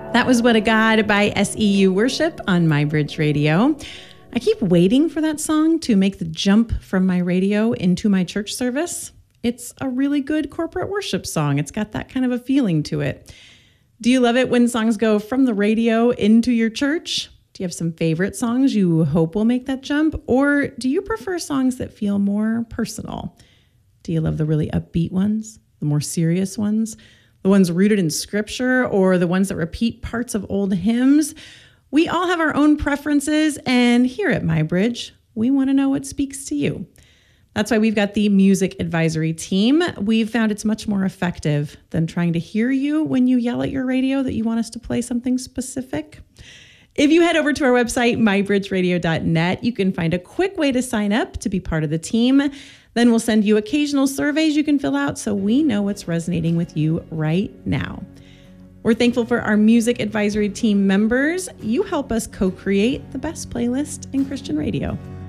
That was What a God by SEU Worship on MyBridge Radio. I keep waiting for that song to make the jump from my radio into my church service. It's a really good corporate worship song. It's got that kind of a feeling to it. Do you love it when songs go from the radio into your church? Do you have some favorite songs you hope will make that jump? Or do you prefer songs that feel more personal? Do you love the really upbeat ones, the more serious ones, the ones rooted in scripture, or the ones that repeat parts of old hymns? We all have our own preferences, and here at MyBridge, we want to know what speaks to you. That's why we've got the music advisory team. We've found it's much more effective than trying to hear you when you yell at your radio that you want us to play something specific. If you head over to our website, mybridgeradio.net, you can find a quick way to sign up to be part of the team. Then we'll send you occasional surveys you can fill out so we know what's resonating with you right now. We're thankful for our music advisory team members. You help us co-create the best playlist in Christian radio.